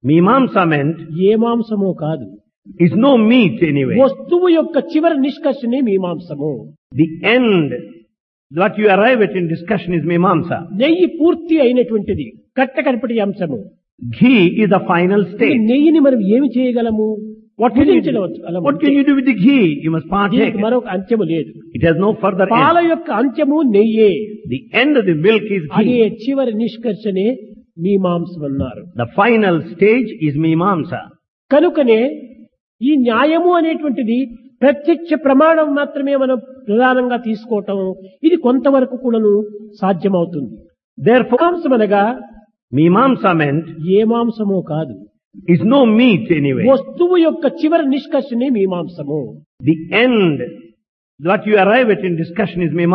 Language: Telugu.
Mimamsa meant ఏ మాంసమో కాదు, is no meat anyway. వస్తువు యొక్క చివరి నిష్కర్షనే మీమాంసము. The end, what you arrive at in discussion is Mimamsa. నెయ్యి పూర్తి అయినటువంటిది, కట్ట కనపటి అంశము. Ghee is the final ఈ stage. నెయ్యిని మనం ఏమి చేయగలము? What can you do with the ghee? You must partake. దీనికి మరొక అంత్యము లేదు. It has no further పాల end. యొక్క అంత్యము నెయ్యే. The end of the milk is అదే ghee. చివరి నిష్కర్షనే మీమాంసం అన్నారు. The final stage is Mimamsa. కనుకనే ఈ న్యాయము అనేటువంటిది ప్రత్యక్ష ప్రమాణం మాత్రమే మనం ప్రధానంగా తీసుకోవటం, ఇది కొంతవరకు కూడాను సాధ్యమవుతుంది. Therefore, మాంసం అనగా Mimamsa meant ఏ మాంసమో కాదు, is no meat anyway. వస్తువు యొక్క చివరి నిష్కర్షనే మీమాంసము. The end, what you arrive at in discussion is Mimamsa.